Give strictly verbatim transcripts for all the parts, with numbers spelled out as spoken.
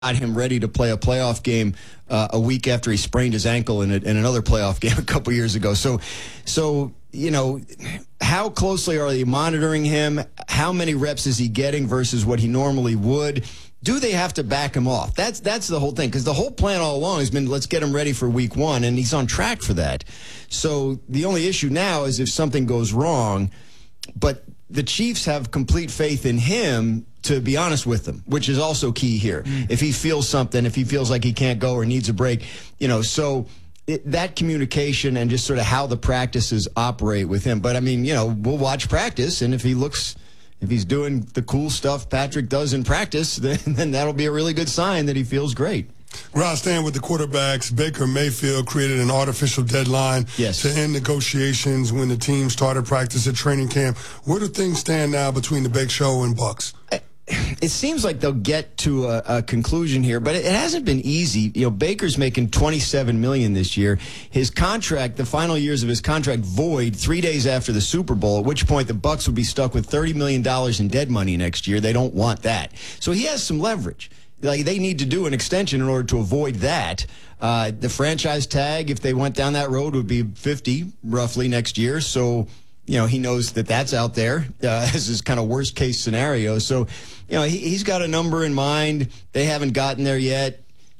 got him ready to play a playoff game uh, a week after he sprained his ankle in, a, in another playoff game a couple years ago. So, so you know, how closely are they monitoring him? How many reps is he getting versus what he normally would? Do they have to back him off? That's that's the whole thing, because the whole plan all along has been let's get him ready for week one, and he's on track for that. So the only issue now is if something goes wrong, but the Chiefs have complete faith in him to be honest with them, which is also key here. Mm. If he feels something, if he feels like he can't go or needs a break, you know, so it, that communication and just sort of how the practices operate with him. But, I mean, you know, we'll watch practice, and if he looks, if he's doing the cool stuff Patrick does in practice, then, then that'll be a really good sign that he feels great. Rob, staying with the quarterbacks, Baker Mayfield created an artificial deadline yes. to end negotiations when the team started practice at training camp. Where do things stand now between the Big Show and Bucks? It seems like they'll get to a, a conclusion here, but it, it hasn't been easy. You know, Baker's making twenty-seven million dollars this year. His contract, the final years of his contract, void three days after the Super Bowl, at which point the Bucks would be stuck with thirty million dollars in dead money next year. They don't want that. So he has some leverage. Like, they need to do an extension in order to avoid that. Uh, the franchise tag, if they went down that road, would be fifty roughly next year. So, you know, he knows that that's out there uh, as his kind of worst case scenario. So, you know, he, he's got a number in mind. They haven't gotten there yet.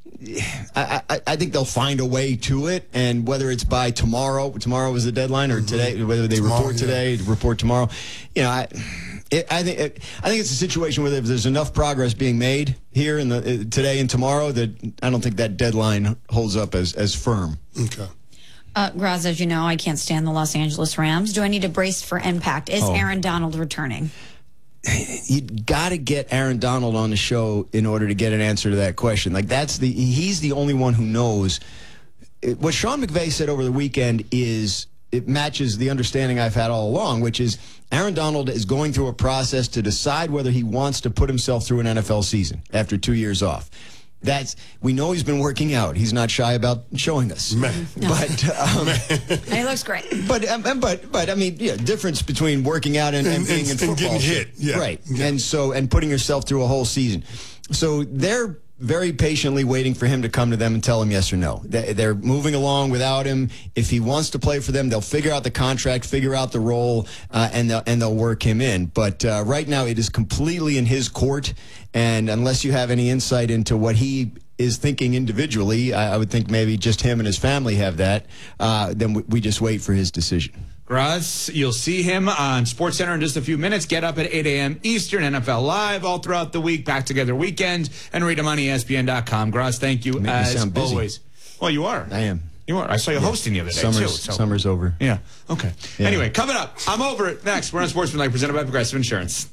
I, I, I think they'll find a way to it, and whether it's by tomorrow, tomorrow is the deadline, or mm-hmm. today, whether they tomorrow, report today, yeah. report tomorrow, you know, I, it, I think it, I think it's a situation where if there's enough progress being made here in the uh, today and tomorrow that I don't think that deadline holds up as as firm. Okay. Uh, Graz, as you know, I can't stand the Los Angeles Rams. Do I need to brace for impact? Is oh. Aaron Donald returning? You got to get Aaron Donald on the show in order to get an answer to that question. Like, that's the he's the only one who knows. What Sean McVay said over the weekend is it matches the understanding I've had all along, which is Aaron Donald is going through a process to decide whether he wants to put himself through an N F L season after two years off. That's we know he's been working out. He's not shy about showing us. Man. No. But um, he looks great. But um, but but I mean, yeah, difference between working out and, and, and being in football, and getting hit, yeah, right? Yeah. And so and putting yourself through a whole season. So they're very patiently waiting for him to come to them and tell him yes or no. They're moving along without him. If he wants to play for them, they'll figure out the contract, figure out the role, uh, and they'll, and they'll work him in. But uh, right now, it is completely in his court. And unless you have any insight into what he is thinking individually, I, I would think maybe just him and his family have that. Uh, then we, we just wait for his decision. Graz, you'll see him on SportsCenter in just a few minutes. Get up at eight a.m. Eastern, N F L Live all throughout the week, back together weekend, and read him on E S P N dot com. Graz, thank you as always. Well, you are. I am. You are. I saw you yeah. hosting the other day, summer's, too. So. Summer's over. Yeah. Okay. Yeah. Anyway, coming up, I'm over it. Next, we're on Sportsmanlike, presented by Progressive Insurance.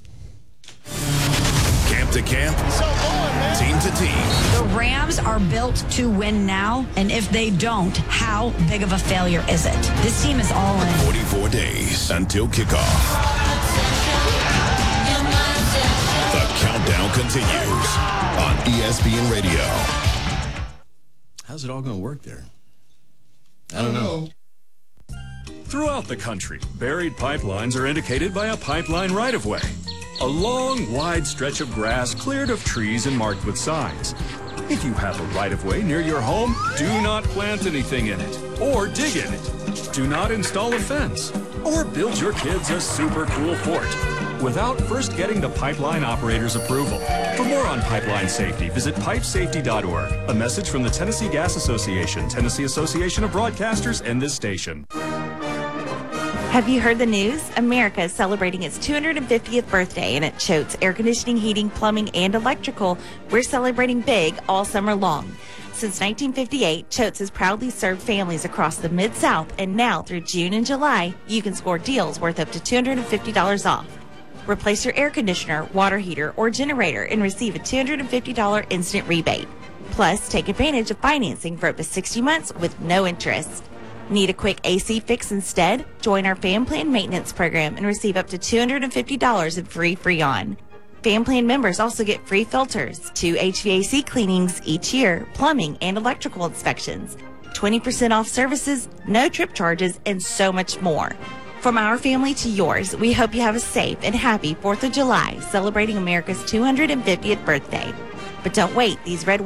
Camp to camp, so on, team to team. The Rams are built to win now, and if they don't, how big of a failure is it? This team is all in. forty-four days until kickoff. The countdown continues on E S P N Radio. How's it all going to work there? I don't know. Throughout the country, buried pipelines are indicated by a pipeline right-of-way. A long, wide stretch of grass cleared of trees and marked with signs. If you have a right-of-way near your home, do not plant anything in it or dig in it. Do not install a fence or build your kids a super cool fort without first getting the pipeline operator's approval. For more on pipeline safety, visit pipe safety dot org. A message from the Tennessee Gas Association, Tennessee Association of Broadcasters, and this station. Have you heard the news? America is celebrating its two hundred fiftieth birthday, and at Choate's Air Conditioning, Heating, Plumbing, and Electrical, we're celebrating big all summer long. Since nineteen fifty-eight, Choate's has proudly served families across the Mid-South, and now through June and July, you can score deals worth up to two hundred fifty dollars off. Replace your air conditioner, water heater, or generator and receive a two hundred fifty dollars instant rebate. Plus, take advantage of financing for up to sixty months with no interest. Need a quick A C fix instead? Join our Fan Plan Maintenance Program and receive up to two hundred fifty dollars in free Freon. Fan Plan members also get free filters, two H V A C cleanings each year, plumbing and electrical inspections, twenty percent off services, no trip charges, and so much more. From our family to yours, we hope you have a safe and happy fourth of July celebrating America's two hundred fiftieth birthday. But don't wait. These red